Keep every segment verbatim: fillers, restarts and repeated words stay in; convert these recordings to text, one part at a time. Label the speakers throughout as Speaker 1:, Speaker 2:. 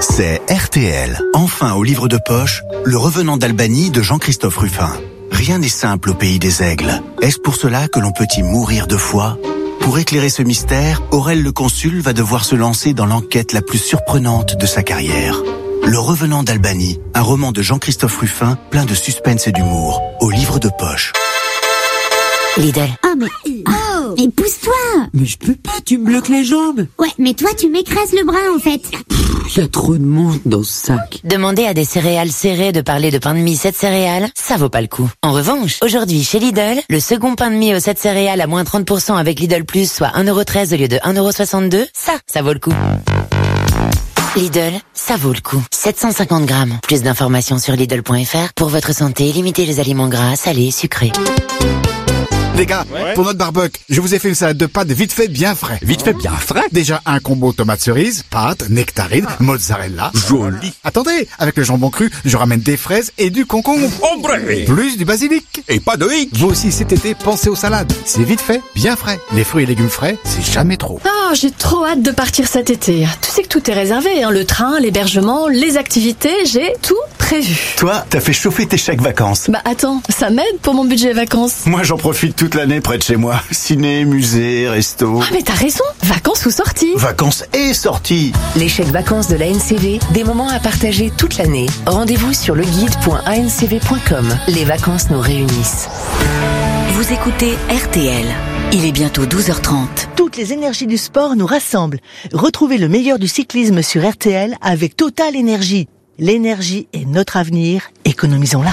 Speaker 1: C'est R T L. Enfin au livre de poche, Le Revenant d'Albanie de Jean-Christophe Ruffin. Rien n'est simple au pays des aigles. Est-ce pour cela que l'on peut y mourir de foi ? Pour éclairer ce mystère, Aurel le Consul va devoir se lancer dans l'enquête la plus surprenante de sa carrière. Le Revenant d'Albanie, un roman de Jean-Christophe Ruffin, plein de suspense et d'humour, au livre de poche.
Speaker 2: Lidl.
Speaker 3: Oh mais... Oh mais pousse-toi.
Speaker 4: Mais je peux pas, tu me bloques les jambes.
Speaker 3: Ouais, mais toi tu m'écrases le bras en fait.
Speaker 4: Il y a trop de monde dans ce sac.
Speaker 2: Demandez à des céréales serrées de parler de pain de mie sept céréales, ça vaut pas le coup. En revanche, aujourd'hui chez Lidl, le second pain de mie aux sept céréales à moins trente pour cent avec Lidl Plus, soit un euro treize au lieu de un euro soixante-deux, ça, ça vaut le coup. Lidl, ça vaut le coup. sept cent cinquante grammes. Plus d'informations sur Lidl point F R. Pour votre santé, limitez les aliments gras, salés, sucrés.
Speaker 5: Les gars, ouais. Pour notre barbecue, je vous ai fait une salade de pâtes vite fait bien frais.
Speaker 6: Vite fait bien frais.
Speaker 5: Déjà un combo tomate cerise, pâtes, nectarine, mozzarella.
Speaker 6: Joli.
Speaker 5: Attendez, avec le jambon cru, je ramène des fraises et du concombre.
Speaker 6: Ombre.
Speaker 5: Plus du basilic.
Speaker 6: Et pas de hic.
Speaker 5: Vous aussi cet été, pensez aux salades. C'est vite fait, bien frais. Les fruits et légumes frais, c'est jamais trop.
Speaker 7: Oh, j'ai trop hâte de partir cet été. Tu sais que tout est réservé, hein. Le train, l'hébergement, les activités, j'ai tout prévu.
Speaker 1: Toi, t'as fait chauffer tes chèques vacances.
Speaker 7: Bah attends, ça m'aide pour mon budget vacances.
Speaker 1: Moi, j'en profite toute l'année près de chez moi. Ciné, musée, resto.
Speaker 7: Ah mais t'as raison, vacances ou sorties.
Speaker 1: Vacances et sorties.
Speaker 8: Les chèques vacances de l'A N C V, des moments à partager toute l'année. Rendez-vous sur le guide point a n c v point com. Les vacances nous réunissent.
Speaker 9: Vous écoutez R T L. Il est bientôt douze heures trente.
Speaker 10: Toutes les énergies du sport nous rassemblent. Retrouvez le meilleur du cyclisme sur R T L avec Total Énergie. L'énergie est notre avenir, économisons-la.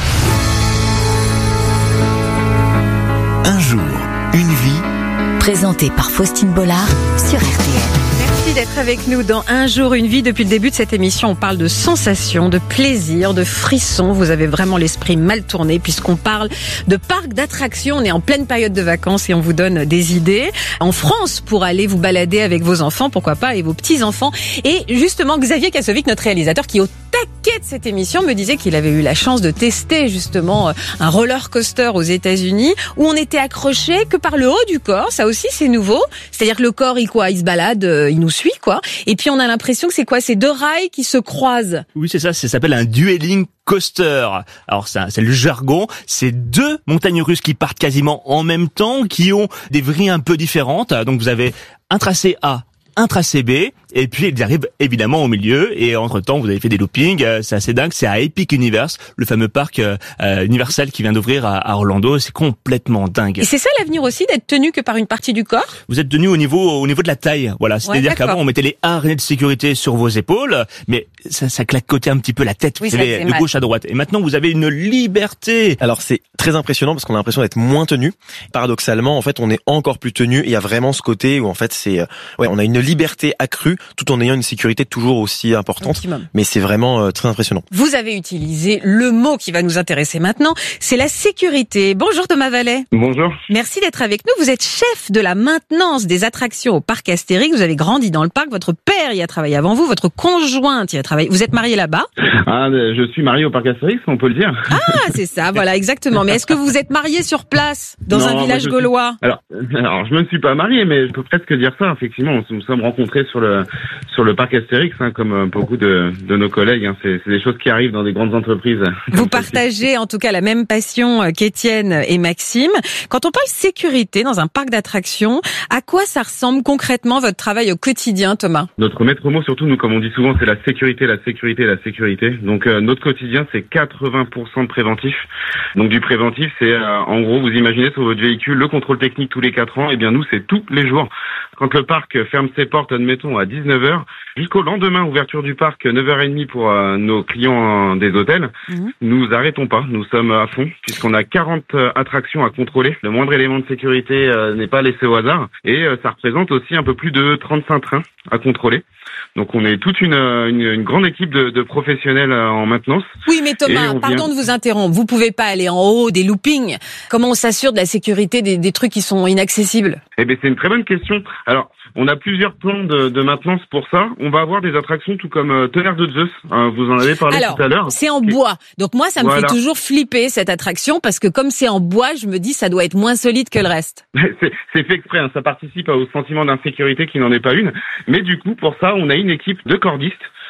Speaker 1: Un jour, une vie.
Speaker 9: Présenté par Faustine Bollard sur R T L.
Speaker 11: Merci d'être avec nous dans Un jour, une vie. Depuis le début de cette émission, on parle de sensations, de plaisir, de frissons. Vous avez vraiment l'esprit mal tourné puisqu'on parle de parcs d'attractions. On est en pleine période de vacances et on vous donne des idées. En France, pour aller vous balader avec vos enfants, pourquoi pas, et vos petits-enfants. Et justement, Xavier Kassovic, notre réalisateur, qui est au taquet de cette émission, me disait qu'il avait eu la chance de tester justement un roller coaster aux États-Unis où on était accroché que par le haut du corps. Ça aussi, c'est nouveau. C'est-à-dire que le corps, il quoi, il se balade, il nous suit, quoi. Et puis on a l'impression que c'est quoi, c'est deux rails qui se croisent.
Speaker 12: Oui, c'est ça. Ça s'appelle un dueling coaster. Alors ça, c'est le jargon. C'est deux montagnes russes qui partent quasiment en même temps, qui ont des vrilles un peu différentes. Donc vous avez un tracé A, un tracé B, et puis ils arrivent évidemment au milieu, et entre-temps vous avez fait des loopings, c'est assez dingue, c'est à Epic Universe, le fameux parc euh, Universal qui vient d'ouvrir à, à Orlando, c'est complètement dingue.
Speaker 11: Et c'est ça l'avenir aussi, d'être tenu que par une partie du corps?
Speaker 12: Vous êtes tenu au niveau au niveau de la taille, voilà, c'est-à-dire ouais, qu'avant on mettait les harnais de sécurité sur vos épaules, mais ça, ça claquotait un petit peu la tête, oui, vous savez, de gauche à droite, et maintenant vous avez une liberté.
Speaker 13: Alors c'est très impressionnant parce qu'on a l'impression d'être moins tenu. Paradoxalement, en fait, on est encore plus tenu, et il y a vraiment ce côté où en fait c'est, ouais, on a une liberté accrue tout en ayant une sécurité toujours aussi importante. Optimum. Mais c'est vraiment euh, très impressionnant.
Speaker 11: Vous avez utilisé le mot qui va nous intéresser maintenant, c'est la sécurité. Bonjour Thomas Vallet.
Speaker 14: Bonjour.
Speaker 11: Merci d'être avec nous. Vous êtes chef de la maintenance des attractions au parc Astérix. Vous avez grandi dans le parc. Votre père y a travaillé avant vous. Votre conjointe y a travaillé. Vous êtes marié là-bas?
Speaker 14: Ah, je suis marié au parc Astérix, on peut le dire.
Speaker 11: Ah, c'est ça. Voilà, exactement. Mais est-ce que vous êtes marié sur place, dans non, un village gaulois?
Speaker 14: Suis... Alors, alors, je me suis pas marié, mais je peux presque dire ça. Effectivement, nous nous sommes rencontrés sur le sur le parc Astérix, hein, comme beaucoup de, de nos collègues. Hein. C'est, c'est des choses qui arrivent dans des grandes entreprises.
Speaker 11: Vous partagez en tout cas la même passion qu'Étienne et Maxime. Quand on parle sécurité dans un parc d'attractions, à quoi ça ressemble concrètement votre travail au quotidien, Thomas?
Speaker 14: Notre maître mot, surtout, nous, comme on dit souvent, c'est la sécurité, la sécurité, la sécurité. Donc, euh, notre quotidien, c'est quatre-vingts pour cent de préventif. Donc, du préventif, c'est, euh, en gros, vous imaginez sur votre véhicule le contrôle technique tous les quatre ans. Eh bien, nous, c'est tous les jours. Quand le parc ferme ses portes, admettons, à dix-neuf heures, jusqu'au lendemain, ouverture du parc, neuf heures trente pour euh, nos clients euh, des hôtels, mmh. nous arrêtons pas, nous sommes à fond, puisqu'on a quarante euh, attractions à contrôler. Le moindre élément de sécurité euh, n'est pas laissé au hasard, et euh, ça représente aussi un peu plus de trente-cinq trains à contrôler. Donc on est toute une, une, une grande équipe de, de professionnels en maintenance.
Speaker 11: Oui, mais Thomas, pardon vient... de vous interrompre, vous pouvez pas aller en haut des loopings. Comment on s'assure de la sécurité des, des trucs qui sont inaccessibles?
Speaker 14: Eh bien, c'est une très bonne question. Alors, on a plusieurs plans de, de maintenance pour ça. On va avoir des attractions tout comme euh, Tonnerre de Zeus. Hein, vous en avez parlé
Speaker 11: Alors,
Speaker 14: tout à l'heure.
Speaker 11: C'est en bois. Donc moi, ça me voilà. fait toujours flipper cette attraction parce que comme c'est en bois, je me dis ça doit être moins solide que le reste.
Speaker 14: c'est, c'est fait exprès. Hein, ça participe au sentiment d'insécurité qui n'en est pas une. Mais du coup, pour ça, on a une équipe de cordistes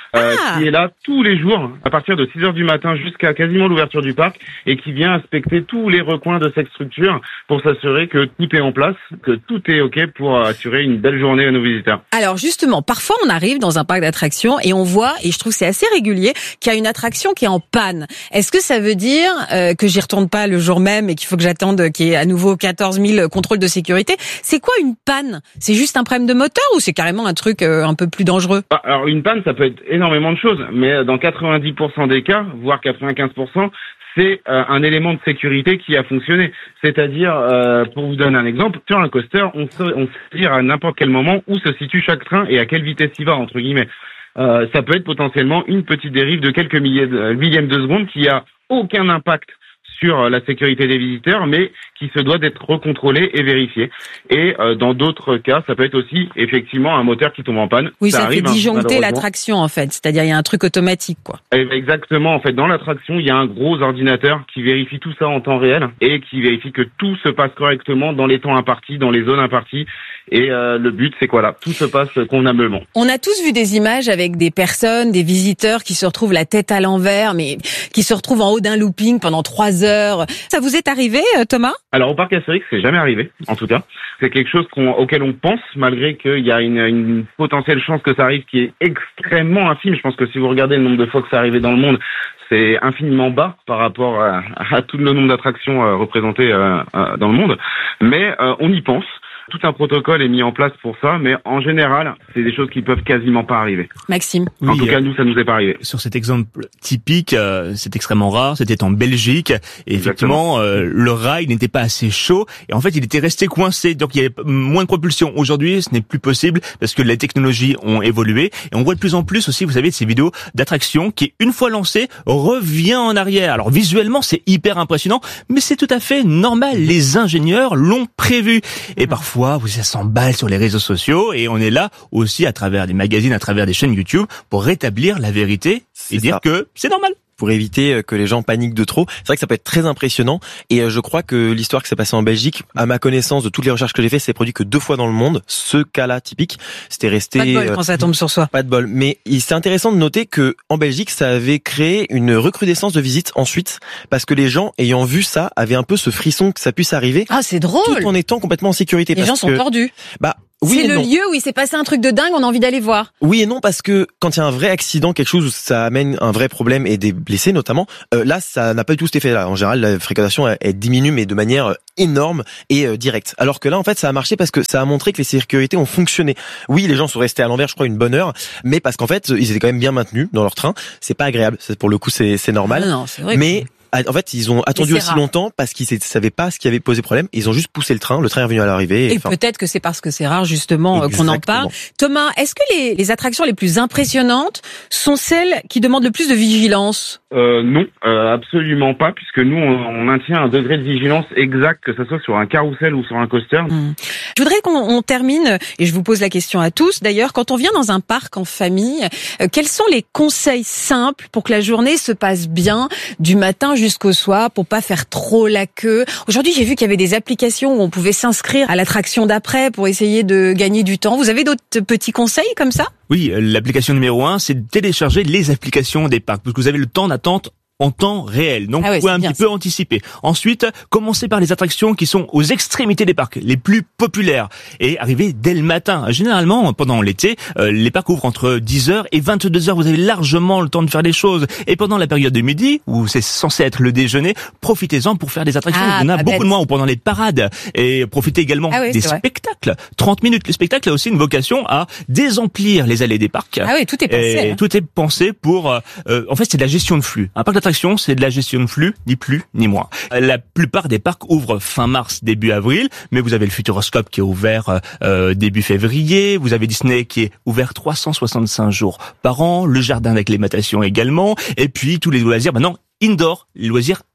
Speaker 14: euh,
Speaker 11: Ah.
Speaker 14: qui est là tous les jours, à partir de six heures du matin jusqu'à quasiment l'ouverture du parc, et qui vient inspecter tous les recoins de cette structure pour s'assurer que tout est en place, que tout est OK pour assurer une belle journée à nos visiteurs.
Speaker 11: Alors justement, parfois on arrive dans un parc d'attractions et on voit, et je trouve que c'est assez régulier, qu'il y a une attraction qui est en panne. Est-ce que ça veut dire euh, que j'y retourne pas le jour même et qu'il faut que j'attende qu'il y ait à nouveau quatorze mille contrôles de sécurité? C'est quoi une panne? C'est juste un problème de moteur ou c'est carrément un truc euh, un peu plus dangereux?
Speaker 14: Ah, alors une panne, ça peut être énormément de choses, mais dans quatre-vingt-dix pour cent des cas, voire quatre-vingt-quinze pour cent, c'est euh, un élément de sécurité qui a fonctionné. C'est-à-dire, euh, pour vous donner un exemple, sur un coaster, on sait, on sait dire à n'importe quel moment où se situe chaque train et à quelle vitesse il va, entre guillemets. Euh, ça peut être potentiellement une petite dérive de quelques milliers de, millièmes de seconde qui a aucun impact sur la sécurité des visiteurs, mais qui se doit d'être recontrôlé et vérifié. Et euh, dans d'autres cas, ça peut être aussi effectivement un moteur qui tombe en panne.
Speaker 11: Oui, ça, ça
Speaker 14: arrive,
Speaker 11: fait disjoncter
Speaker 14: hein,
Speaker 11: l'attraction en fait, c'est-à-dire il y a un truc automatique quoi.
Speaker 14: Exactement, en fait, dans l'attraction, il y a un gros ordinateur qui vérifie tout ça en temps réel et qui vérifie que tout se passe correctement dans les temps impartis, dans les zones imparties. Et euh, le but, c'est quoi là? Tout se passe convenablement.
Speaker 11: On a tous vu des images avec des personnes, des visiteurs qui se retrouvent la tête à l'envers, mais qui se retrouvent en haut d'un looping pendant trois heures. Ça vous est arrivé, Thomas?
Speaker 14: Alors au parc Astérix, c'est jamais arrivé, en tout cas. C'est quelque chose qu'on, auquel on pense, malgré qu'il y a une, une potentielle chance que ça arrive qui est extrêmement infime. Je pense que si vous regardez le nombre de fois que ça arrivé dans le monde, c'est infiniment bas par rapport à, à tout le nombre d'attractions euh, représentées euh, euh, dans le monde. Mais euh, on y pense. Tout un protocole est mis en place pour ça, mais en général, c'est des choses qui peuvent quasiment pas arriver.
Speaker 11: Maxime.
Speaker 14: En
Speaker 12: Oui,
Speaker 14: tout cas,
Speaker 12: euh,
Speaker 14: nous, ça nous est pas arrivé.
Speaker 12: Sur cet exemple typique, euh, c'est extrêmement rare, c'était en Belgique, et effectivement, euh, le rail n'était pas assez chaud, et en fait, il était resté coincé, donc il y avait moins de propulsion. Aujourd'hui, ce n'est plus possible, parce que les technologies ont évolué, et on voit de plus en plus aussi, vous savez, de ces vidéos d'attraction qui, une fois lancées, revient en arrière. Alors visuellement, c'est hyper impressionnant, mais c'est tout à fait normal, les ingénieurs l'ont prévu. Et parfois, vous ça s'emballe sur les réseaux sociaux, et on est là aussi à travers des magazines, à travers des chaînes YouTube, pour rétablir la vérité et dire ça. Que c'est normal.
Speaker 13: Pour éviter que les gens paniquent de trop. C'est vrai que ça peut être très impressionnant, et je crois que l'histoire qui s'est passée en Belgique, à ma connaissance de toutes les recherches que j'ai fait, c'est produit que deux fois dans le monde. Ce cas-là typique, c'était resté...
Speaker 11: Pas de bol quand ça tombe sur soi.
Speaker 13: Pas de bol. Mais c'est intéressant de noter que en Belgique, ça avait créé une recrudescence de visites ensuite, parce que les gens ayant vu ça avaient un peu ce frisson que ça puisse arriver.
Speaker 11: Ah, c'est drôle.
Speaker 13: Tout en étant complètement en sécurité.
Speaker 11: Les
Speaker 13: parce
Speaker 11: gens sont
Speaker 13: que,
Speaker 11: tordus.
Speaker 13: Bah, oui
Speaker 11: c'est le
Speaker 13: non.
Speaker 11: lieu où il s'est passé un truc de dingue, on a envie d'aller voir.
Speaker 13: Oui et non, parce que quand il y a un vrai accident, quelque chose où ça amène un vrai problème et des blessés notamment, euh, là ça n'a pas du tout cet effet-là. En général, la fréquentation elle, elle diminue, mais de manière énorme et euh, directe. Alors que là, en fait, ça a marché parce que ça a montré que les sécurités ont fonctionné. Oui, les gens sont restés à l'envers, je crois, une bonne heure, mais parce qu'en fait, ils étaient quand même bien maintenus dans leur train. C'est pas agréable. C'est, pour le coup, c'est, c'est normal.
Speaker 11: Non, non, c'est vrai
Speaker 13: mais
Speaker 11: que...
Speaker 13: En fait, ils ont attendu aussi rare. longtemps parce qu'ils ne savaient pas ce qui avait posé problème. Ils ont juste poussé le train. Le train est revenu à l'arrivée.
Speaker 11: Et, et
Speaker 13: enfin...
Speaker 11: peut-être que c'est parce que c'est rare, justement, Exactement. qu'on en parle. Thomas, est-ce que les, les attractions les plus impressionnantes sont celles qui demandent le plus de vigilance?
Speaker 14: Euh, non, euh, absolument pas, puisque nous, on, on maintient un degré de vigilance exact, que ce soit sur un carrousel ou sur un coaster.
Speaker 11: Mmh. Je voudrais qu'on on termine, et je vous pose la question à tous, d'ailleurs, quand on vient dans un parc en famille, euh, quels sont les conseils simples pour que la journée se passe bien, du matin jusqu'au soir, pour pas faire trop la queue? Aujourd'hui, j'ai vu qu'il y avait des applications où on pouvait s'inscrire à l'attraction d'après pour essayer de gagner du temps. Vous avez d'autres petits conseils comme ça?
Speaker 12: Oui, l'application numéro un, c'est de télécharger les applications des parcs, parce que vous avez le temps d'attente en temps réel. Donc, ah ouais, vous pouvez un petit ça. peu anticiper. Ensuite, commencez par les attractions qui sont aux extrémités des parcs, les plus populaires, et arrivez dès le matin. Généralement, pendant l'été, euh, les parcs ouvrent entre dix heures et vingt-deux heures. Vous avez largement le temps de faire des choses. Et pendant la période de midi, où c'est censé être le déjeuner, profitez-en pour faire des attractions. Ah, Il y en a beaucoup bête. de moins, ou pendant les parades. Et profitez également ah oui, des spectacles. trente minutes. Le spectacle a aussi une vocation à désemplir les allées des parcs.
Speaker 11: Ah oui, tout est pensé.
Speaker 12: Et
Speaker 11: hein.
Speaker 12: Tout est pensé pour... Euh, en fait, c'est de la gestion de flux. Un parc d'attractions, c'est de la gestion de flux, ni plus ni moins. La plupart des parcs ouvrent fin mars, début avril, mais vous avez le Futuroscope qui est ouvert euh, début février, vous avez Disney qui est ouvert trois cent soixante-cinq jours par an, le jardin d'acclimatation également, et puis tous les loisirs maintenant indoor, les loisirs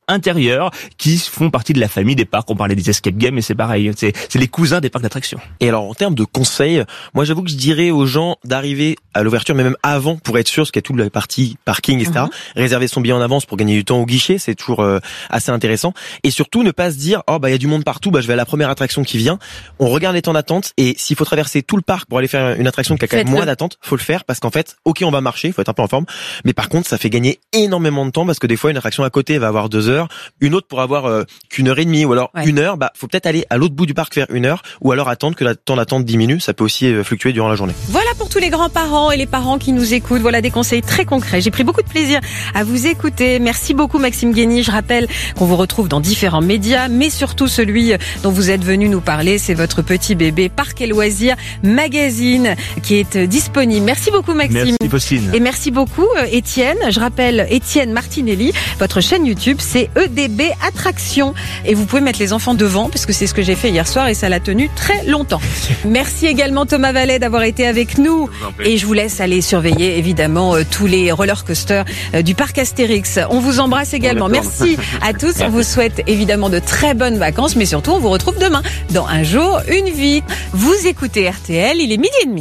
Speaker 12: intérieurs qui font partie de la famille des parcs. On parlait des escape games, et c'est pareil. C'est, c'est les cousins des parcs d'attractions.
Speaker 13: Et alors, en termes de conseils, moi, j'avoue que je dirais aux gens d'arriver à l'ouverture, mais même avant, pour être sûr, parce qu'il y a toute la partie parking, et cetera. Mm-hmm. Réserver son billet en avance pour gagner du temps au guichet, c'est toujours euh, assez intéressant. Et surtout, ne pas se dire, oh, bah, il y a du monde partout, bah, je vais à la première attraction qui vient. On regarde les temps d'attente, et s'il faut traverser tout le parc pour aller faire une attraction qui a quand même moins d'attente, faut le faire, parce qu'en fait, ok, on va marcher, faut être un peu en forme, mais par contre, ça fait gagner énormément de temps, parce que des fois, une attraction à côté va avoir deux heures, une autre pour avoir euh, qu'une heure et demie, ou alors ouais. une heure, bah, faut peut-être aller à l'autre bout du parc faire une heure, ou alors attendre que le temps d'attente diminue, ça peut aussi euh, fluctuer durant la journée.
Speaker 11: Voilà pour tous les grands-parents et les parents qui nous écoutent, voilà des conseils très concrets. J'ai pris beaucoup de plaisir à vous écouter. Merci beaucoup Maxime Guény. Je rappelle qu'on vous retrouve dans différents médias, mais surtout celui dont vous êtes venu nous parler, c'est votre petit bébé Parc et Loisirs Magazine qui est disponible. Merci beaucoup Maxime.
Speaker 12: Merci Faustine.
Speaker 11: Et merci beaucoup Étienne. Je rappelle Étienne Martinelli, votre chaîne YouTube, c'est E D B Attraction. Et vous pouvez mettre les enfants devant, parce que c'est ce que j'ai fait hier soir et ça l'a tenu très longtemps. Merci également Thomas Vallet d'avoir été avec nous. Et je vous laisse aller surveiller évidemment euh, tous les roller coasters euh, du parc Astérix. On vous embrasse également. Merci à tous. On vous souhaite évidemment de très bonnes vacances, mais surtout on vous retrouve demain dans Un jour, une vie. Vous écoutez R T L, il est midi et demi.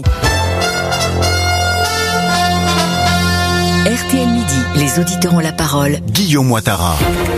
Speaker 9: R T L Midi, les auditeurs ont la parole.
Speaker 1: Guillaume Ouattara.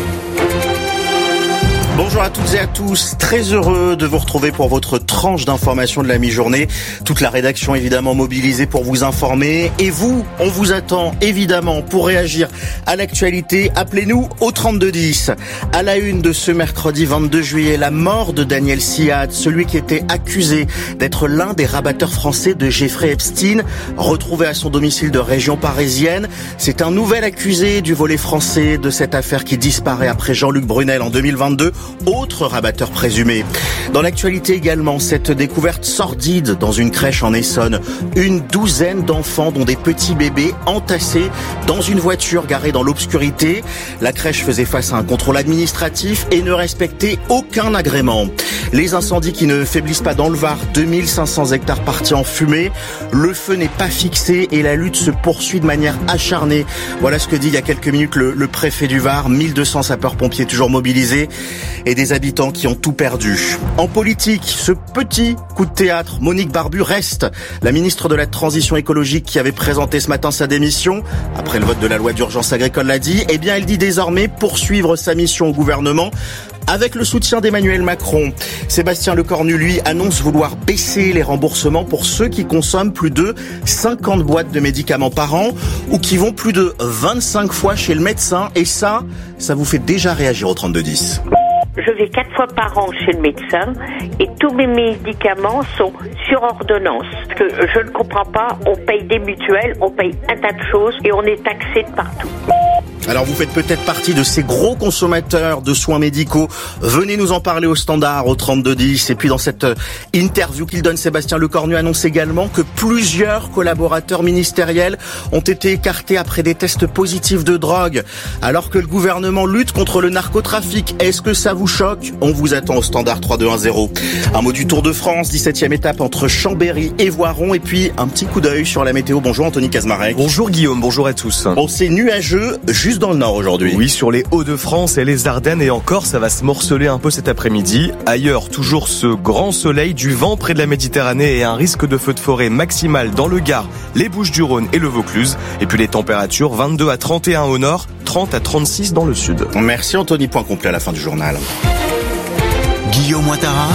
Speaker 6: Bonjour à toutes et à tous, très heureux de vous retrouver pour votre tranche d'information de la mi-journée. Toute la rédaction évidemment mobilisée pour vous informer. Et vous, on vous attend évidemment pour réagir à l'actualité. Appelez-nous au trente-deux dix. À la une de ce mercredi vingt-deux juillet, la mort de Daniel Siad, celui qui était accusé d'être l'un des rabatteurs français de Jeffrey Epstein, retrouvé à son domicile de région parisienne. C'est un nouvel accusé du volet français de cette affaire qui disparaît après Jean-Luc Brunel en deux mille vingt-deux. Autre rabatteur présumé. Dans l'actualité également, cette découverte sordide dans une crèche en Essonne. Une douzaine d'enfants, dont des petits bébés, entassés dans une voiture garée dans l'obscurité. La crèche faisait face à un contrôle administratif et ne respectait aucun agrément. Les incendies qui ne faiblissent pas dans le Var, deux mille cinq cents hectares partis en fumée. Le feu n'est pas fixé et la lutte se poursuit de manière acharnée. Voilà ce que dit il y a quelques minutes le, le préfet du Var. mille deux cents sapeurs-pompiers toujours mobilisés et des habitants qui ont tout perdu. En politique, ce petit coup de théâtre, Monique Barbu reste la ministre de la Transition écologique qui avait présenté ce matin sa démission. Après le vote de la loi d'urgence agricole l'a dit, eh bien elle dit désormais poursuivre sa mission au gouvernement avec le soutien d'Emmanuel Macron. Sébastien Lecornu, lui, annonce vouloir baisser les remboursements pour ceux qui consomment plus de cinquante boîtes de médicaments par an ou qui vont plus de vingt-cinq fois chez le médecin. Et ça, ça vous fait déjà réagir au trente-deux dix.
Speaker 15: Je vais quatre fois par an chez le médecin et tous mes médicaments sont sur ordonnance. Ce que je ne comprends pas, on paye des mutuelles, on paye un tas de choses et on est taxé de partout.
Speaker 6: Alors vous faites peut-être partie de ces gros consommateurs de soins médicaux. Venez nous en parler au standard, au trente-deux dix. Et puis dans cette interview qu'il donne, Sébastien Lecornu annonce également que plusieurs collaborateurs ministériels ont été écartés après des tests positifs de drogue. Alors que le gouvernement lutte contre le narcotrafic, est-ce que ça vous choque? On vous attend au standard trois deux un zéro. Un mot du Tour de France, dix-septième étape entre Chambéry et Voiron. Et puis un petit coup d'œil sur la météo. Bonjour Anthony Kazmarek.
Speaker 16: Bonjour Guillaume, bonjour à tous.
Speaker 6: Bon, c'est nuageux, juste dans le nord aujourd'hui.
Speaker 16: Oui, sur les Hauts-de-France et les Ardennes et encore, ça va se morceler un peu cet après-midi. Ailleurs, toujours ce grand soleil, du vent près de la Méditerranée et un risque de feu de forêt maximal dans le Gard, les Bouches-du-Rhône et le Vaucluse. Et puis les températures, vingt-deux à trente et un au nord, trente à trente-six dans le sud.
Speaker 6: Merci Anthony, point complet à la fin du journal.
Speaker 1: Guillaume Ouattara.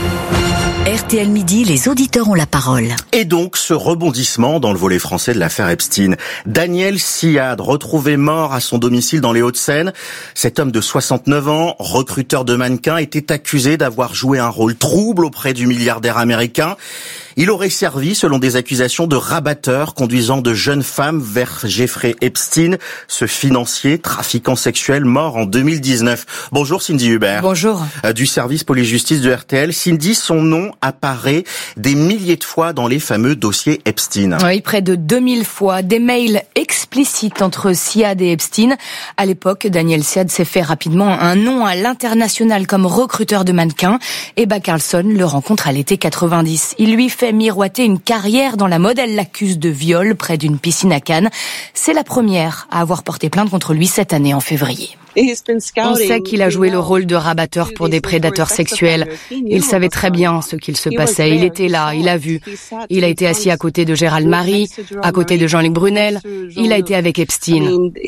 Speaker 9: R T L Midi, les auditeurs ont la parole.
Speaker 6: Et donc, ce rebondissement dans le volet français de l'affaire Epstein. Daniel Siad, retrouvé mort à son domicile dans les Hauts-de-Seine. Cet homme de soixante-neuf ans, recruteur de mannequins, était accusé d'avoir joué un rôle trouble auprès du milliardaire américain. Il aurait servi, selon des accusations, de rabatteur conduisant de jeunes femmes vers Jeffrey Epstein, ce financier trafiquant sexuel mort en deux mille dix-neuf. Bonjour Cindy Hubert.
Speaker 17: Bonjour.
Speaker 6: Du service police-justice de R T L. Cindy, son nom apparaît des milliers de fois dans les fameux dossiers Epstein.
Speaker 17: Oui, près de deux mille fois. Des mails explicites entre Siad et Epstein. À l'époque, Daniel Siad s'est fait rapidement un nom à l'international comme recruteur de mannequins. Ebba Carlson le rencontre à l'été quatre-vingt-dix. Il lui fait miroiter une carrière dans la mode. Elle l'accuse de viol près d'une piscine à Cannes. C'est la première à avoir porté plainte contre lui cette année en février. On sait qu'il a joué le rôle de rabatteur pour des prédateurs sexuels. Il savait très bien ce qu'il se passait. Il était là, il a vu. Il a été assis à côté de Gérald Marie, à côté de Jean-Luc Brunel. Il a été avec Epstein.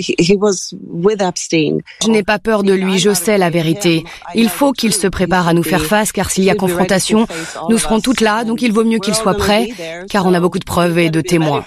Speaker 17: Je n'ai pas peur de lui, je sais la vérité. Il faut qu'il se prépare à nous faire face, car s'il y a confrontation, nous serons toutes là, donc il vaut mieux qu'il soit prêt, car on a beaucoup de preuves et de témoins.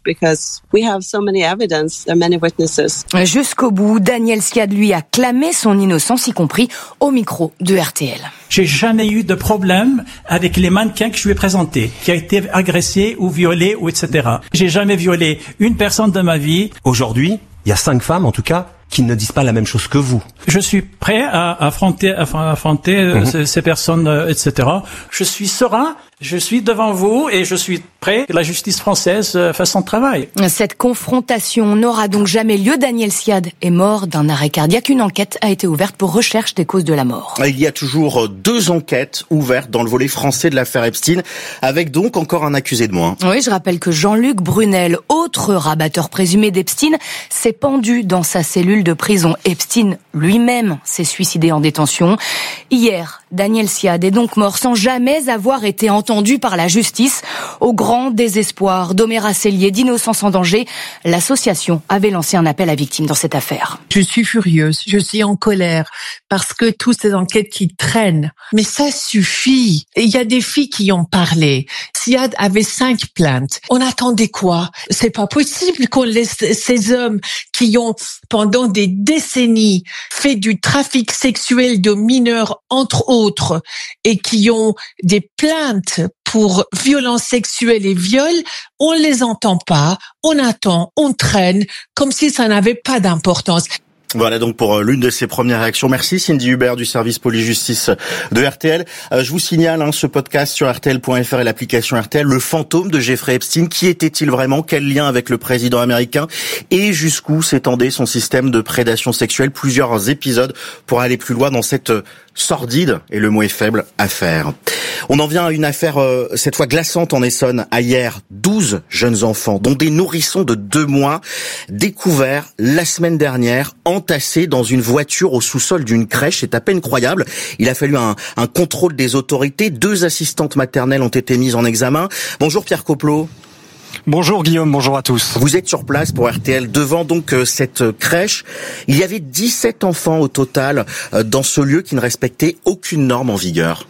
Speaker 17: Jusqu'au bout, Daniel Siad lui a clamé son innocence, y compris au micro de R T L.
Speaker 18: J'ai jamais eu de problème avec les mannequins que je lui ai présentés, qui a été agressé ou violé ou et cetera. J'ai jamais violé une personne de ma vie.
Speaker 19: Aujourd'hui, il y a cinq femmes en tout cas qui ne disent pas la même chose que vous.
Speaker 18: Je suis prêt à affronter, à affronter mmh. ces, ces personnes, et cetera. Je suis serein, je suis devant vous et je suis prêt que la justice française fasse son travail.
Speaker 17: Cette confrontation n'aura donc jamais lieu. Daniel Siad est mort d'un arrêt cardiaque. Une enquête a été ouverte pour recherche des causes de la mort.
Speaker 6: Il y a toujours deux enquêtes ouvertes dans le volet français de l'affaire Epstein, avec donc encore un accusé de moins.
Speaker 17: Oui, je rappelle que Jean-Luc Brunel, autre rabatteur présumé d'Epstein, s'est pendu dans sa cellule de prison. Epstein lui-même s'est suicidé en détention. Hier, Daniel Siad est donc mort sans jamais avoir été entendu par la justice. Au grand désespoir d'Oméra Sellier, d'Innocence en danger, l'association avait lancé un appel à victimes dans cette affaire.
Speaker 20: Je suis furieuse, je suis en colère parce que toutes ces enquêtes qui traînent. Mais ça suffit. Il y a des filles qui ont parlé. Siad avait cinq plaintes. On attendait quoi? C'est pas possible qu'on laisse ces hommes qui ont pendant des décennies fait du trafic sexuel de mineurs entre autres et qui ont des plaintes pour violences sexuelles et viols, on les entend pas, on attend, on traîne, comme si ça n'avait pas d'importance.
Speaker 6: Voilà donc pour l'une de ses premières réactions. Merci Cindy Hubert du service police-justice de R T L. Euh, je vous signale hein, ce podcast sur R T L point F R et l'application R T L. Le fantôme de Jeffrey Epstein, qui était-il vraiment? Quel lien avec le président américain? Et jusqu'où s'étendait son système de prédation sexuelle? Plusieurs épisodes pour aller plus loin dans cette sordide, et le mot est faible, affaire. On en vient à une affaire euh, cette fois glaçante en Essonne. À hier, douze jeunes enfants, dont des nourrissons de deux mois, découverts la semaine dernière, entassés dans une voiture au sous-sol d'une crèche. C'est à peine croyable. Il a fallu un, un contrôle des autorités. Deux assistantes maternelles ont été mises en examen. Bonjour Pierre Coplot.
Speaker 21: Bonjour Guillaume, bonjour à tous.
Speaker 6: Vous êtes sur place pour R T L, devant donc cette crèche. Il y avait dix-sept enfants au total dans ce lieu qui ne respectait aucune norme en vigueur.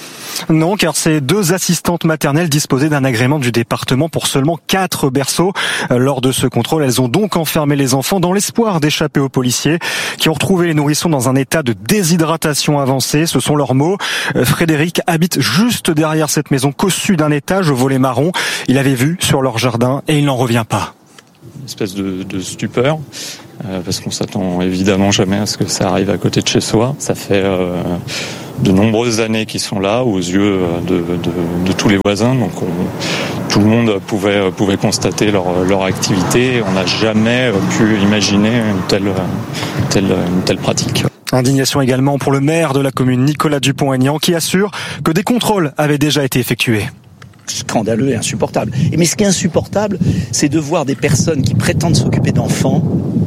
Speaker 21: Non, car ces deux assistantes maternelles disposaient d'un agrément du département pour seulement quatre berceaux. Lors de ce contrôle, elles ont donc enfermé les enfants dans l'espoir d'échapper aux policiers qui ont retrouvé les nourrissons dans un état de déshydratation avancée. Ce sont leurs mots. Frédéric habite juste derrière cette maison cossue d'un étage au volet marron. Il avait vu sur leur jardin et il n'en revient pas.
Speaker 22: Une espèce de, de stupeur, euh, parce qu'on s'attend évidemment jamais à ce que ça arrive à côté de chez soi. Ça fait euh, de nombreuses années qu'ils sont là, aux yeux de, de, de tous les voisins, donc on, tout le monde pouvait, pouvait constater leur, leur activité. On n'a jamais pu imaginer une telle, une telle, une telle pratique.
Speaker 21: Indignation également pour le maire de la commune, Nicolas Dupont-Aignan, qui assure que des contrôles avaient déjà été effectués.
Speaker 23: Scandaleux et insupportable. Mais ce qui est insupportable, c'est de voir des personnes qui prétendent s'occuper d'enfants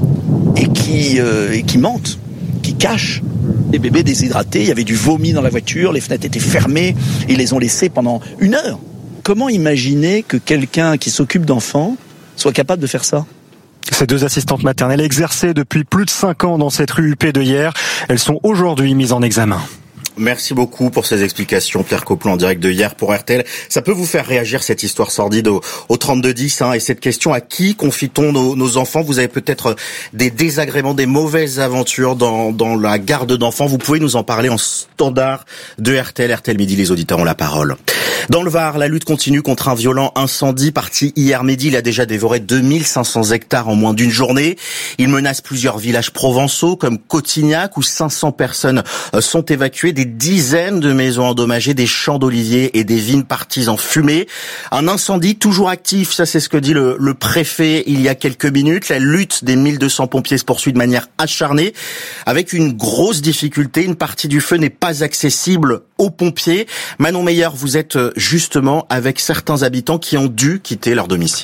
Speaker 23: et qui, euh, et qui mentent, qui cachent des bébés déshydratés. Il y avait du vomi dans la voiture, les fenêtres étaient fermées, ils les ont laissés pendant une heure. Comment imaginer que quelqu'un qui s'occupe d'enfants soit capable de faire ça ?
Speaker 21: Ces deux assistantes maternelles exerçaient depuis plus de cinq ans dans cette rue U P de hier. Elles sont aujourd'hui mises en examen.
Speaker 6: Merci beaucoup pour ces explications, Pierre Coplot, en direct de hier pour R T L. Ça peut vous faire réagir, cette histoire sordide au, au trente-deux dix, hein, et cette question: à qui confie-t-on nos, nos enfants? Vous avez peut-être des désagréments, des mauvaises aventures dans, dans la garde d'enfants. Vous pouvez nous en parler en standard de R T L. R T L Midi, les auditeurs ont la parole. Dans le Var, la lutte continue contre un violent incendie parti hier midi. Il a déjà dévoré deux mille cinq cents hectares en moins d'une journée. Il menace plusieurs villages provençaux comme Cotignac, où cinq cents personnes sont évacuées. Des dizaines de maisons endommagées, des champs d'oliviers et des vignes parties en fumée. Un incendie toujours actif, ça c'est ce que dit le, le préfet il y a quelques minutes. La lutte des mille deux cents pompiers se poursuit de manière acharnée, avec une grosse difficulté. Une partie du feu n'est pas accessible aux pompiers. Manon Meyer, vous êtes justement avec certains habitants qui ont dû quitter leur domicile.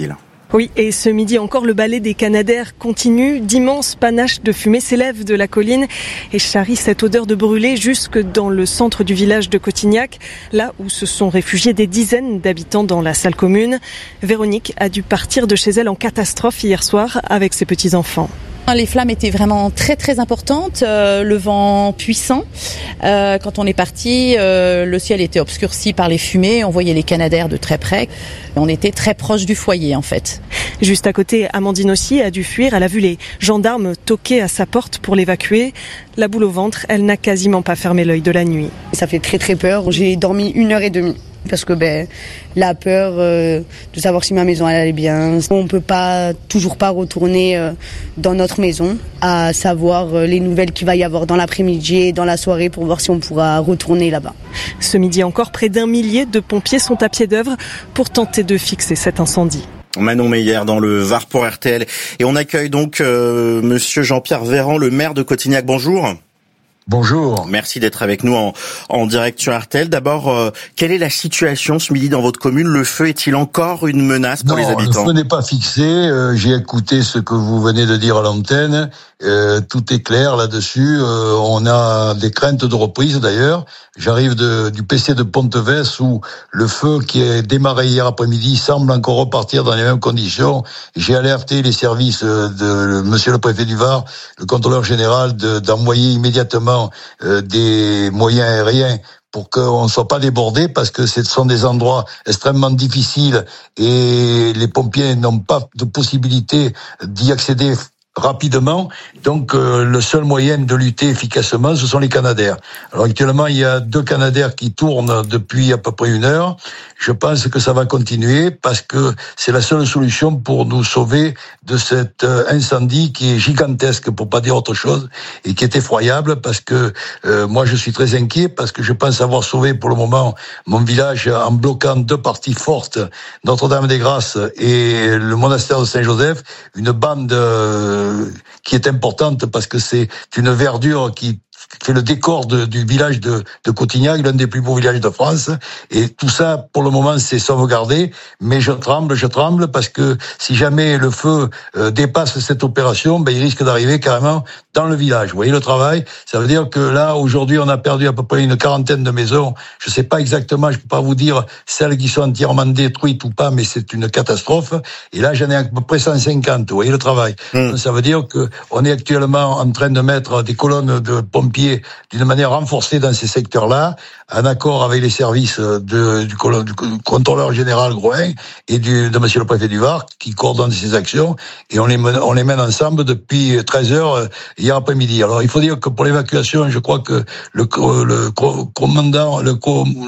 Speaker 2: Oui, et ce midi encore, le balai des Canadaires continue. D'immenses panaches de fumée s'élèvent de la colline et charrient cette odeur de brûlé jusque dans le centre du village de Cotignac, là où se sont réfugiés des dizaines d'habitants dans la salle commune. Véronique a dû partir de chez elle en catastrophe hier soir avec ses petits-enfants.
Speaker 3: Les flammes étaient vraiment très très importantes, euh, le vent puissant. Euh, quand on est parti, euh, le ciel était obscurci par les fumées, on voyait les Canadaires de très près. On était très proche du foyer en fait.
Speaker 2: Juste à côté, Amandine aussi a dû fuir. Elle a vu les gendarmes toquer à sa porte pour l'évacuer. La boule au ventre, elle n'a quasiment pas fermé l'œil de la nuit.
Speaker 4: Ça fait très très peur. J'ai dormi une heure et demie. Parce que ben la peur euh, de savoir si ma maison elle allait bien. On peut pas toujours pas retourner euh, dans notre maison, à savoir euh, les nouvelles qu'il va y avoir dans l'après-midi et dans la soirée pour voir si on pourra retourner là-bas.
Speaker 2: Ce midi encore, près d'un millier de pompiers sont à pied d'œuvre pour tenter de fixer cet incendie.
Speaker 6: Manon Meyer dans le Var pour R T L. Et on accueille donc euh, monsieur Jean-Pierre Véran, le maire de Cotignac. Bonjour.
Speaker 24: Bonjour.
Speaker 6: Merci d'être avec nous en, en direct sur R T L. D'abord, euh, quelle est la situation ce midi dans votre commune? Le feu est-il encore une menace pour
Speaker 24: non,
Speaker 6: les habitants?
Speaker 24: Le feu n'est pas fixé. Euh, j'ai écouté ce que vous venez de dire à l'antenne. Euh, tout est clair là-dessus. Euh, on a des craintes de reprise d'ailleurs. J'arrive de, du P C de Pontevès où le feu qui est démarré hier après-midi semble encore repartir dans les mêmes conditions. J'ai alerté les services de monsieur le préfet du Var, le contrôleur général, de, d'envoyer immédiatement euh, des moyens aériens pour qu'on ne soit pas débordé, parce que ce sont des endroits extrêmement difficiles et les pompiers n'ont pas de possibilité d'y accéder rapidement. Donc euh, le seul moyen de lutter efficacement, ce sont les Canadaires. Alors actuellement, il y a deux Canadaires qui tournent depuis à peu près une heure. Je pense que ça va continuer parce que c'est la seule solution pour nous sauver de cet incendie qui est gigantesque, pour pas dire autre chose, et qui est effroyable, parce que euh, moi je suis très inquiet, parce que je pense avoir sauvé pour le moment mon village en bloquant deux parties fortes, Notre-Dame-des-Grâces et le monastère de Saint-Joseph, une bande euh, qui est importante parce que c'est une verdure qui fait le décor de, du village de, de Cotignac, l'un des plus beaux villages de France. Et tout ça, pour le moment, c'est sauvegardé. Mais je tremble, je tremble, parce que si jamais le feu euh, dépasse cette opération, ben, il risque d'arriver carrément dans le village. Vous voyez le travail? Ça veut dire que là, aujourd'hui, on a perdu à peu près une quarantaine de maisons. Je sais pas exactement, je peux pas vous dire celles qui sont entièrement détruites ou pas, mais c'est une catastrophe. Et là, j'en ai à peu près cent cinquante. Vous voyez le travail? Mmh. Ça veut dire que on est actuellement en train de mettre des colonnes de pompiers d'une manière renforcée dans ces secteurs-là, en accord avec les services de, du, du contrôleur général Groin et du, de monsieur le préfet du Var, qui coordonne ces actions, et on les mène, on les mène ensemble depuis treize heures hier après-midi. Alors il faut dire que pour l'évacuation, je crois que le, le commandant, le,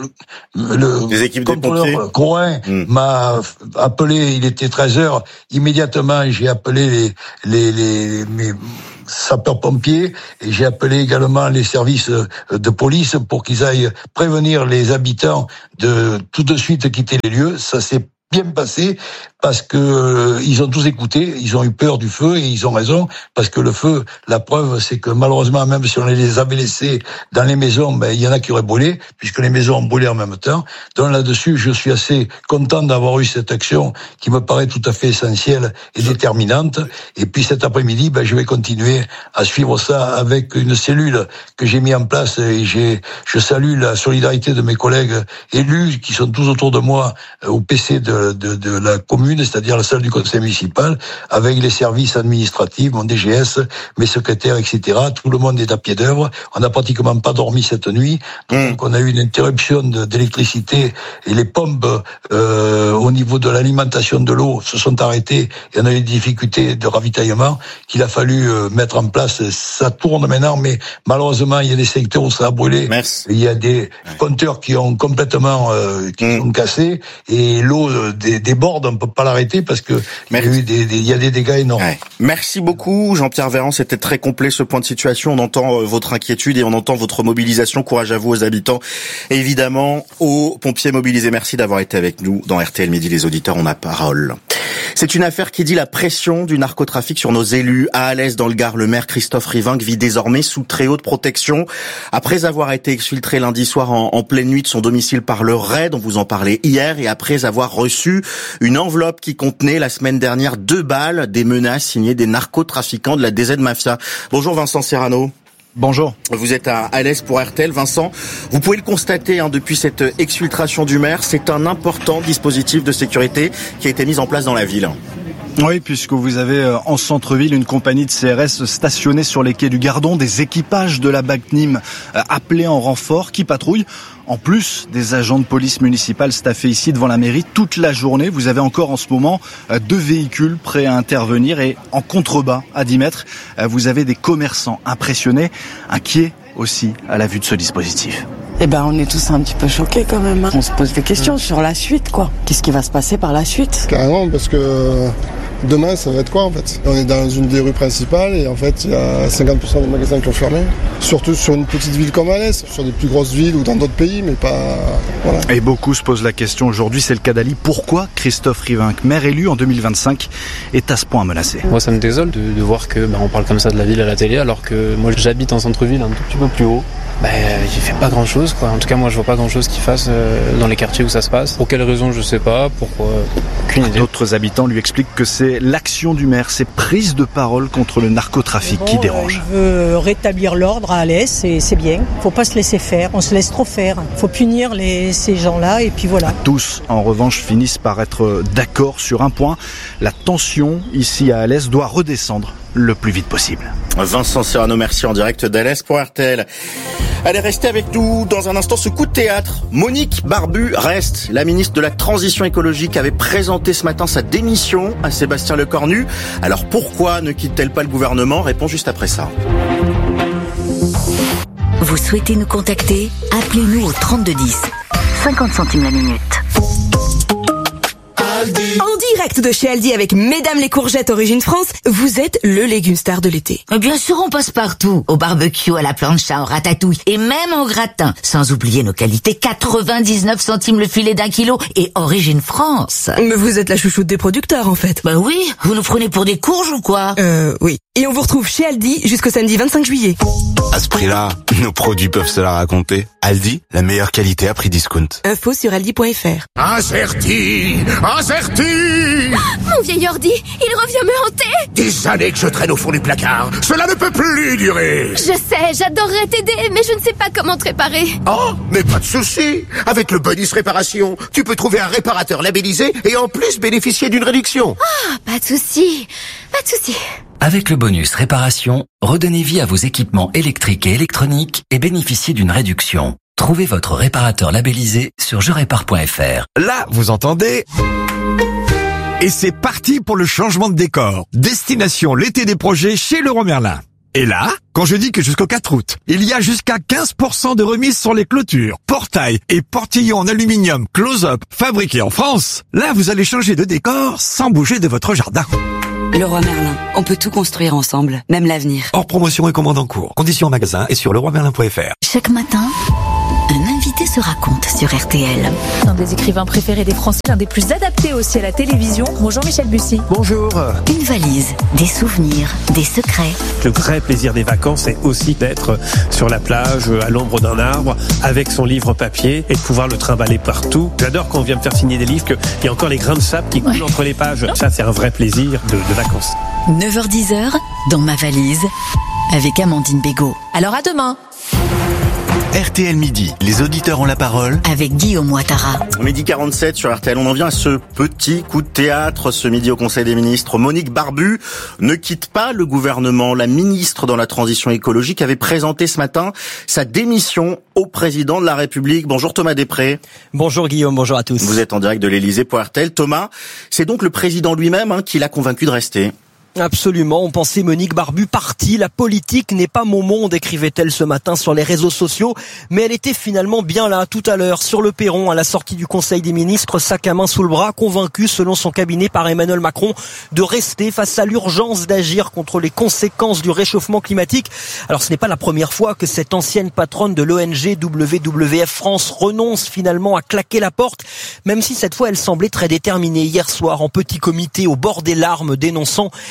Speaker 24: le, le
Speaker 6: les équipes
Speaker 24: contrôleur Groin mmh. m'a appelé, il était treize heures, immédiatement j'ai appelé les, les, les, mes sapeurs-pompiers, et j'ai appelé également les services de police pour qu'ils aillent prévenir les habitants de tout de suite quitter les lieux. Ça s'est bien passé, parce que euh, ils ont tous écouté, ils ont eu peur du feu, et ils ont raison, parce que le feu, la preuve, c'est que malheureusement, même si on les avait laissés dans les maisons, ben il y en a qui auraient brûlé, puisque les maisons ont brûlé en même temps. Donc là-dessus, je suis assez content d'avoir eu cette action qui me paraît tout à fait essentielle et déterminante. Et puis cet après-midi, ben je vais continuer à suivre ça avec une cellule que j'ai mis en place, et j'ai, je salue la solidarité de mes collègues élus qui sont tous autour de moi au P C de, de, de la commune, c'est-à-dire la salle du conseil municipal, avec les services administratifs, mon D G S, mes secrétaires, et cetera. Tout le monde est à pied d'œuvre. On n'a pratiquement pas dormi cette nuit. Donc on a eu une interruption d'électricité, et les pompes euh, au niveau de l'alimentation de l'eau se sont arrêtées, et on a eu des difficultés de ravitaillement qu'il a fallu euh, mettre en place. Ça tourne maintenant, mais malheureusement il y a des secteurs où ça a brûlé.
Speaker 6: Merci.
Speaker 24: Il y a des compteurs qui ont complètement euh, qui mmh. sont cassés, et l'eau euh, déborde. On peut pas l'arrêter parce que il y a eu des, des, il y a des dégâts énormes.
Speaker 6: Ouais. Merci beaucoup, Jean-Pierre Véran. C'était très complet ce point de situation. On entend euh, votre inquiétude et on entend votre mobilisation. Courage à vous, aux habitants, et évidemment aux pompiers mobilisés. Merci d'avoir été avec nous dans R T L Midi. Les auditeurs ont la parole. C'est une affaire qui dit la pression du narcotrafic sur nos élus. À Alès, dans le Gard, le maire Christophe Rivingue vit désormais sous très haute protection. Après avoir été exfiltré lundi soir en, en pleine nuit de son domicile par le raid, on vous en parlait hier, et après avoir reçu une enveloppe enveloppe qui contenait la semaine dernière deux balles, des menaces signées des narcotrafiquants de la D Z Mafia. Bonjour Vincent Serrano.
Speaker 5: Bonjour.
Speaker 6: Vous êtes à Alès pour R T L. Vincent, vous pouvez le constater hein, depuis cette exfiltration du maire, c'est un important dispositif de sécurité qui a été mis en place dans la ville.
Speaker 5: Oui, puisque vous avez en centre-ville une compagnie de C R S stationnée sur les quais du Gardon, des équipages de la B A C N I M appelés en renfort qui patrouillent. En plus des agents de police municipale staffés ici devant la mairie toute la journée, vous avez encore en ce moment deux véhicules prêts à intervenir et en contrebas à dix mètres, vous avez des commerçants impressionnés, inquiets aussi à la vue de ce dispositif.
Speaker 7: Eh ben, on est tous un petit peu choqués quand même. Hein. On se pose des questions sur la suite, quoi. Qu'est-ce qui va se passer par la suite ?
Speaker 8: Carrément, parce que demain, ça va être quoi en fait ? On est dans une des rues principales et en fait, il y a cinquante pour cent des magasins qui ont fermé. Surtout sur une petite ville comme Alès, sur des plus grosses villes ou dans d'autres pays, mais pas... Voilà.
Speaker 5: Et beaucoup se posent la question aujourd'hui, c'est le cas d'Ali. Pourquoi Christophe Rivinc, maire élu en deux mille vingt-cinq, est à ce point menacé ?
Speaker 10: Moi, ça me désole de, de voir que bah, on parle comme ça de la ville à la télé, alors que moi, j'habite en centre-ville un tout petit peu plus haut. Bah, il fait pas grand chose quoi. En tout cas moi je vois pas grand chose qu'il fasse euh, dans les quartiers où ça se passe. Pour quelle raison je sais pas, pourquoi, aucune idée.
Speaker 5: D'autres habitants lui expliquent que c'est l'action du maire, ses prises de parole contre le narcotrafic bon, qui dérange.
Speaker 25: Il veut rétablir l'ordre à Alès et c'est bien. Faut pas se laisser faire, on se laisse trop faire. Faut punir les, ces gens-là et puis voilà.
Speaker 5: Tous en revanche finissent par être d'accord sur un point, la tension ici à Alès doit redescendre le plus vite possible.
Speaker 6: Vincent Serrano, merci en direct d'Alès pour R T L. Allez, restez avec nous dans un instant. Ce coup de théâtre, Monique Barbu reste. La ministre de la Transition écologique avait présenté ce matin sa démission à Sébastien Lecornu. Alors pourquoi ne quitte-t-elle pas le gouvernement ? Réponse juste après ça.
Speaker 9: Vous souhaitez nous contacter ? Appelez-nous au trente-deux dix. cinquante centimes la minute.
Speaker 26: En direct de chez Aldi avec Mesdames les courgettes Origine France, vous êtes le légume star de l'été.
Speaker 27: Bien sûr, on passe partout. Au barbecue, à la plancha, au ratatouille et même au gratin. Sans oublier nos qualités, quatre-vingt-dix-neuf centimes le filet d'un kilo et Origine France.
Speaker 26: Mais vous êtes la chouchoute des producteurs en fait.
Speaker 27: Bah oui, vous nous prenez pour des courges ou quoi ?
Speaker 26: Euh, oui. Et on vous retrouve chez Aldi jusqu'au samedi vingt-cinq juillet.
Speaker 28: À ce prix-là, nos produits peuvent se la raconter. Aldi, la meilleure qualité à prix discount.
Speaker 26: Info sur aldi point f r.
Speaker 29: Incerti, incerti.
Speaker 30: Mon vieil ordi, il revient me hanter.
Speaker 29: Des années que je traîne au fond du placard. Cela ne peut plus durer.
Speaker 30: Je sais, j'adorerais t'aider, mais je ne sais pas comment te réparer.
Speaker 29: Oh, mais pas de souci. Avec le bonus réparation, tu peux trouver un réparateur labellisé et en plus bénéficier d'une réduction.
Speaker 30: Ah, oh, pas de souci, pas de souci.
Speaker 31: Avec le bonus réparation, redonnez vie à vos équipements électriques et électroniques et bénéficiez d'une réduction. Trouvez votre réparateur labellisé sur je répare point f r.
Speaker 32: Là, vous entendez ? Et c'est parti pour le changement de décor. Destination l'été des projets chez Leroy Merlin. Et là, quand je dis que jusqu'au quatre août, il y a jusqu'à quinze pour cent de remise sur les clôtures, portails et portillons en aluminium close-up fabriqués en France, là vous allez changer de décor sans bouger de votre jardin.
Speaker 33: Leroy Merlin, on peut tout construire ensemble, même l'avenir.
Speaker 32: Hors promotion et commande en cours. Conditions en magasin et sur leroy merlin point f r.
Speaker 9: Chaque matin, un invité se raconte sur R T L.
Speaker 34: Un des écrivains préférés des Français, l'un des plus adaptés aussi à la télévision. Bonjour Michel Bussy.
Speaker 35: Bonjour.
Speaker 9: Une valise, des souvenirs, des secrets.
Speaker 35: Le vrai plaisir des vacances, c'est aussi d'être sur la plage, à l'ombre d'un arbre, avec son livre papier et de pouvoir le trimballer partout. J'adore quand on vient me faire signer des livres qu'il y a encore les grains de sable qui coulent ouais. entre les pages. Ça, c'est un vrai plaisir de, de vacances.
Speaker 9: neuf heures dix dans ma valise, avec Amandine Bégaud.
Speaker 34: Alors à demain.
Speaker 1: R T L Midi, les auditeurs ont la parole.
Speaker 9: Avec Guillaume Ouattara.
Speaker 6: Midi quarante-sept sur R T L, on en vient à ce petit coup de théâtre ce midi au Conseil des ministres. Monique Barbu ne quitte pas le gouvernement. La ministre dans la transition écologique avait présenté ce matin sa démission au président de la République. Bonjour Thomas Després.
Speaker 36: Bonjour Guillaume, bonjour à tous.
Speaker 6: Vous êtes en direct de l'Élysée pour R T L. Thomas, c'est donc le président lui-même hein, qui l'a convaincu de rester.
Speaker 36: Absolument, on pensait Monique Barbu partie. La politique n'est pas mon monde, écrivait-elle ce matin sur les réseaux sociaux. Mais elle était finalement bien là, tout à l'heure, sur le perron, à la sortie du Conseil des ministres, sac à main sous le bras, convaincue, selon son cabinet, par Emmanuel Macron, de rester face à l'urgence d'agir contre les conséquences du réchauffement climatique. Alors ce n'est pas la première fois que cette ancienne patronne de l'O N G W W F France renonce finalement à claquer la porte, même si cette fois elle semblait très déterminée hier soir en petit comité au bord des larmes, dénonçant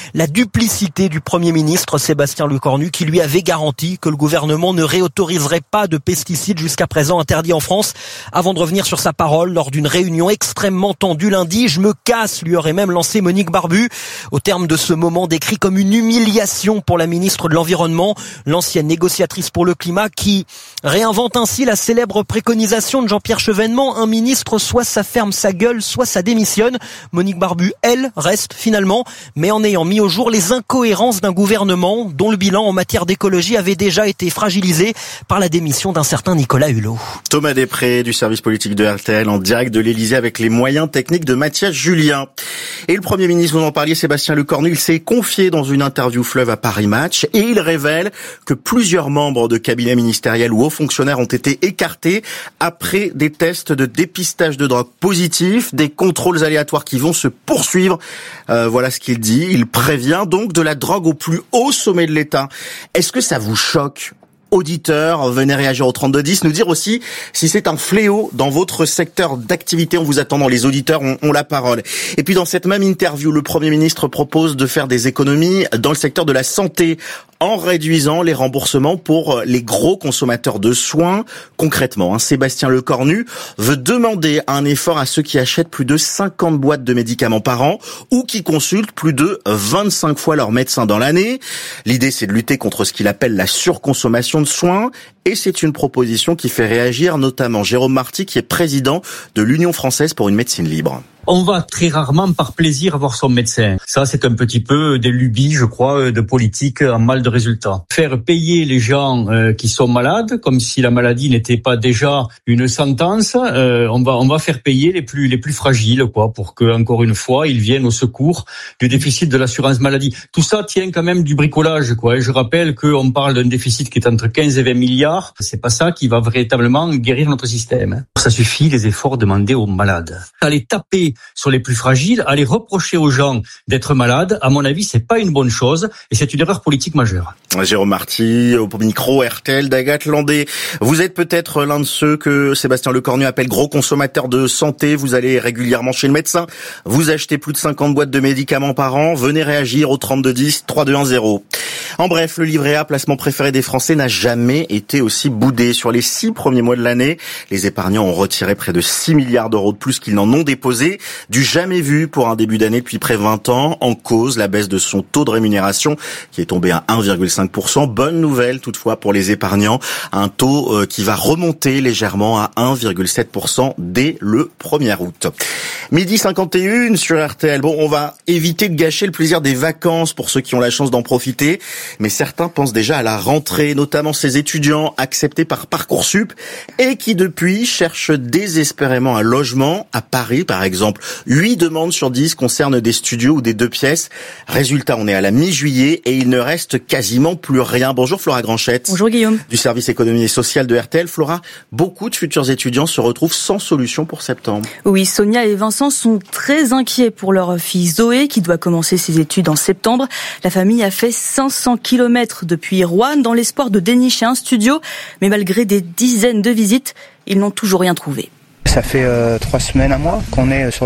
Speaker 36: la duplicité du Premier ministre Sébastien Lecornu qui lui avait garanti que le gouvernement ne réautoriserait pas de pesticides jusqu'à présent interdits en France. Avant de revenir sur sa parole lors d'une réunion extrêmement tendue lundi, je me casse, lui aurait même lancé Monique Barbu. Au terme de ce moment décrit comme une humiliation pour la ministre de l'Environnement, l'ancienne négociatrice pour le climat qui réinvente ainsi la célèbre préconisation de Jean-Pierre Chevènement, un ministre soit ça ferme sa gueule, soit ça démissionne. Monique Barbu, elle, reste finalement, mais en ayant mis au jour les incohérences d'un gouvernement dont le bilan en matière d'écologie avait déjà été fragilisé par la démission d'un certain Nicolas Hulot.
Speaker 6: Thomas Després du service politique de R T L en direct de l'Élysée avec les moyens techniques de Mathias Julien. Et le Premier ministre, vous en parliez, Sébastien Lecornu, il s'est confié dans une interview fleuve à Paris Match et il révèle que plusieurs membres de cabinets ministériels ou hauts fonctionnaires ont été écartés après des tests de dépistage de drogue positifs, des contrôles aléatoires qui vont se poursuivre. Euh, voilà ce qu'il dit. Il prévient donc de la drogue au plus haut sommet de l'État. Est-ce que ça vous choque ? Auditeurs, venez réagir au trente-deux dix, nous dire aussi si c'est un fléau dans votre secteur d'activité. On vous attend, dans les auditeurs ont, ont la parole. Et puis dans cette même interview, le Premier ministre propose de faire des économies dans le secteur de la santé en réduisant les remboursements pour les gros consommateurs de soins. Concrètement, hein, Sébastien Lecornu veut demander un effort à ceux qui achètent plus de cinquante boîtes de médicaments par an ou qui consultent plus de vingt-cinq fois leur médecin dans l'année. L'idée, c'est de lutter contre ce qu'il appelle la surconsommation de soins. Et c'est une proposition qui fait réagir notamment Jérôme Marty, qui est président de l'Union française pour une médecine libre.
Speaker 2: On va très rarement par plaisir voir son médecin. Ça, c'est un petit peu des lubies, je crois, de politique en mal de résultats. Faire payer les gens euh, qui sont malades, comme si la maladie n'était pas déjà une sentence, euh, on va on va faire payer les plus les plus fragiles, quoi, pour que encore une fois ils viennent au secours du déficit de l'assurance maladie. Tout ça tient quand même du bricolage, quoi. Et je rappelle qu'on parle d'un déficit qui est entre quinze et vingt milliards. C'est pas ça qui va véritablement guérir notre système. Ça suffit les efforts demandés aux malades. Aller taper sur les plus fragiles, aller reprocher aux gens d'être malades, à mon avis, c'est pas une bonne chose et c'est une erreur politique majeure.
Speaker 6: Jérôme Marty, au micro R T L d'Agathe Landé. Vous êtes peut-être l'un de ceux que Sébastien Lecornu appelle gros consommateurs de santé. Vous allez régulièrement chez le médecin. Vous achetez plus de cinquante boîtes de médicaments par an. Venez réagir au trente-deux dix, trois deux un zéro. En bref, le livret A, placement préféré des Français, n'a jamais été aussi boudé. Sur les six premiers mois de l'année, les épargnants ont retiré près de six milliards d'euros de plus qu'ils n'en ont déposé. Du jamais vu pour un début d'année depuis près de vingt ans. En cause, la baisse de son taux de rémunération qui est tombé à un virgule cinq pour cent. Bonne nouvelle toutefois pour les épargnants. Un taux qui va remonter légèrement à un virgule sept pour cent dès le premier août. Midi cinquante et un sur R T L. Bon, on va éviter de gâcher le plaisir des vacances pour ceux qui ont la chance d'en profiter. Mais certains pensent déjà à la rentrée, notamment ces étudiants acceptés par Parcoursup et qui depuis cherchent désespérément un logement. À Paris, par exemple, huit demandes sur dix concernent des studios ou des deux pièces. Résultat, on est à la mi-juillet et il ne reste quasiment plus rien. Bonjour Flora Granchette.
Speaker 3: Bonjour Guillaume.
Speaker 6: Du service économie et social de R T L. Flora, beaucoup de futurs étudiants se retrouvent sans solution pour septembre.
Speaker 3: Oui, Sonia et Vincent sont très inquiets pour leur fille Zoé qui doit commencer ses études en septembre. La famille a fait cinq cents kilomètres depuis Roanne dans l'espoir de dénicher un studio, mais malgré des dizaines de visites, ils n'ont toujours rien trouvé.
Speaker 4: Ça fait euh, trois semaines, un mois qu'on est sur